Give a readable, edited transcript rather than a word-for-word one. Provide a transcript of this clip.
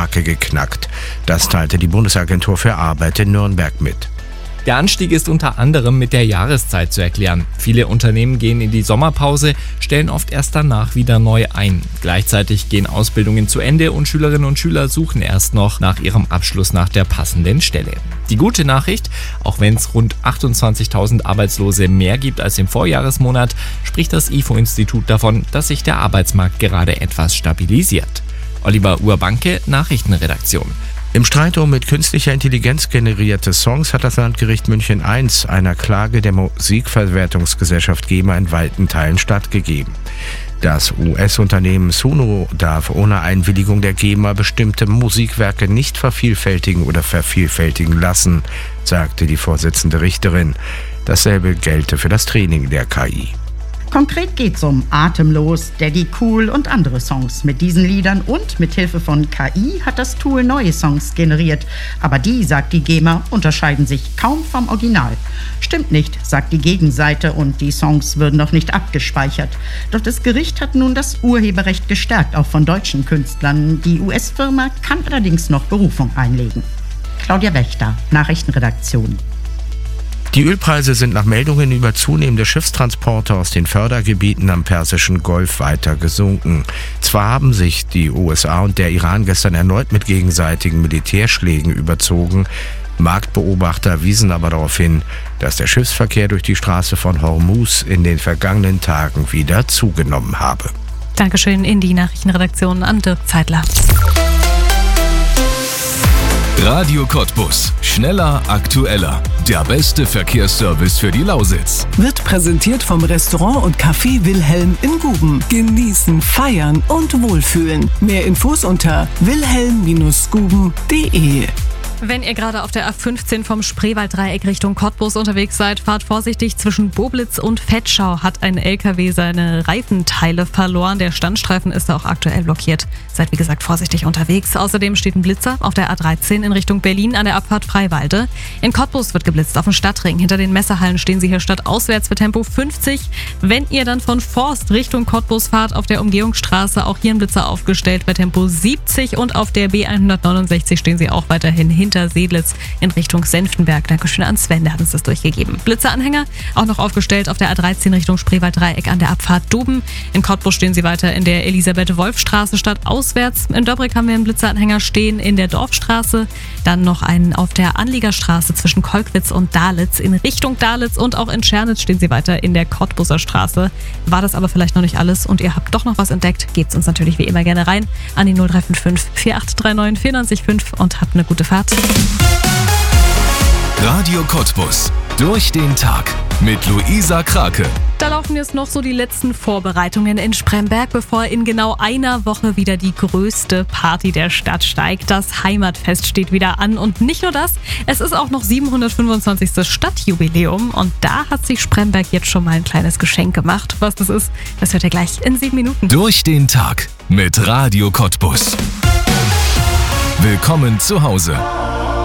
Marke geknackt. Das teilte die Bundesagentur für Arbeit in Nürnberg mit. Der Anstieg ist unter anderem mit der Jahreszeit zu erklären. Viele Unternehmen gehen in die Sommerpause, stellen oft erst danach wieder neu ein. Gleichzeitig gehen Ausbildungen zu Ende und Schülerinnen und Schüler suchen erst noch nach ihrem Abschluss nach der passenden Stelle. Die gute Nachricht, auch wenn es rund 28.000 Arbeitslose mehr gibt als im Vorjahresmonat, spricht das IFO-Institut davon, dass sich der Arbeitsmarkt gerade etwas stabilisiert. Oliver Urbanke, Nachrichtenredaktion. Im Streit um mit künstlicher Intelligenz generierte Songs hat das Landgericht München I einer Klage der Musikverwertungsgesellschaft GEMA in weiten Teilen stattgegeben. Das US-Unternehmen Suno darf ohne Einwilligung der GEMA bestimmte Musikwerke nicht vervielfältigen oder vervielfältigen lassen, sagte die Vorsitzende Richterin. Dasselbe gelte für das Training der KI. Konkret geht's um Atemlos, Daddy Cool und andere Songs. Mit diesen Liedern und mit Hilfe von KI hat das Tool neue Songs generiert. Aber die, sagt die GEMA, unterscheiden sich kaum vom Original. Stimmt nicht, sagt die Gegenseite, und die Songs würden noch nicht abgespeichert. Doch das Gericht hat nun das Urheberrecht gestärkt, auch von deutschen Künstlern. Die US-Firma kann allerdings noch Berufung einlegen. Claudia Wächter, Nachrichtenredaktion. Die Ölpreise sind nach Meldungen über zunehmende Schiffstransporte aus den Fördergebieten am Persischen Golf weiter gesunken. Zwar haben sich die USA und der Iran gestern erneut mit gegenseitigen Militärschlägen überzogen, Marktbeobachter wiesen aber darauf hin, dass der Schiffsverkehr durch die Straße von Hormuz in den vergangenen Tagen wieder zugenommen habe. Dankeschön in die Nachrichtenredaktion an Dirk Zeitler. Radio Cottbus. Schneller, aktueller. Der beste Verkehrsservice für die Lausitz. Wird präsentiert vom Restaurant und Café Wilhelm in Guben. Genießen, feiern und wohlfühlen. Mehr Infos unter wilhelm-guben.de. Wenn ihr gerade auf der A15 vom Spreewalddreieck Richtung Cottbus unterwegs seid, fahrt vorsichtig. Zwischen Boblitz und Vetschau hat ein LKW seine Reifenteile verloren. Der Standstreifen ist auch aktuell blockiert. Seid wie gesagt vorsichtig unterwegs. Außerdem steht ein Blitzer auf der A13 in Richtung Berlin an der Abfahrt Freiwalde. In Cottbus wird geblitzt auf dem Stadtring. Hinter den Messerhallen stehen sie hier stadtauswärts für Tempo 50. Wenn ihr dann von Forst Richtung Cottbus fahrt, auf der Umgehungsstraße auch hier ein Blitzer aufgestellt bei Tempo 70 und auf der B169 stehen sie auch weiterhin hinter Sedlitz in Richtung Senftenberg. Dankeschön an Sven, der hat uns das durchgegeben. Blitzeranhänger auch noch aufgestellt auf der A13 Richtung Spreewalddreieck an der Abfahrt Duben. In Cottbus stehen sie weiter in der Elisabeth-Wolf-Straße stadtauswärts. In Döbrig haben wir einen Blitzeranhänger stehen in der Dorfstraße. Dann noch einen auf der Anliegerstraße zwischen Kolkwitz und Dalitz in Richtung Dalitz, und auch in Schernitz stehen sie weiter in der Cottbuser Straße. War das aber vielleicht noch nicht alles und ihr habt doch noch was entdeckt, gebt's uns natürlich wie immer gerne rein an die 0355 4839 94 und habt eine gute Fahrt. Radio Cottbus. Durch den Tag mit Luisa Krake. Da laufen jetzt noch so die letzten Vorbereitungen in Spremberg, bevor in genau einer Woche wieder die größte Party der Stadt steigt. Das Heimatfest steht wieder an, und nicht nur das, es ist auch noch 725. Stadtjubiläum, und da hat sich Spremberg jetzt schon mal ein kleines Geschenk gemacht. Was das ist, das hört ihr gleich in 7 Minuten. Durch den Tag mit Radio Cottbus. Willkommen zu Hause.